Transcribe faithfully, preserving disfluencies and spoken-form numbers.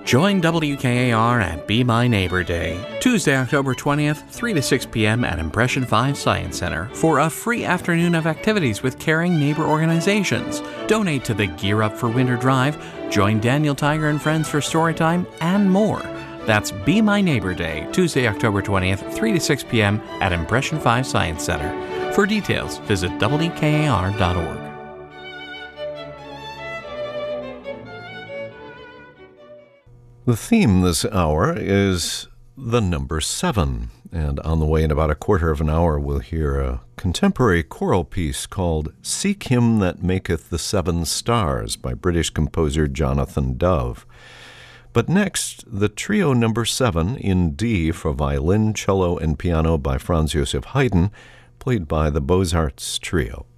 Join W K A R at Be My Neighbor Day, Tuesday, October twentieth, three to six p.m. at Impression five Science Center for a free afternoon of activities with caring neighbor organizations. Donate to the Gear Up for Winter Drive, join Daniel Tiger and friends for Storytime, and more. That's Be My Neighbor Day, Tuesday, October twentieth, three to six p.m. at Impression five Science Center. For details, visit W K A R dot org. The theme this hour is the number seven, and on the way in about a quarter of an hour we'll hear a contemporary choral piece called Seek Him That Maketh the Seven Stars by British composer Jonathan Dove. But next, the trio number seven in D for violin, cello, and piano by Franz Joseph Haydn, played by the Beaux-Arts Trio.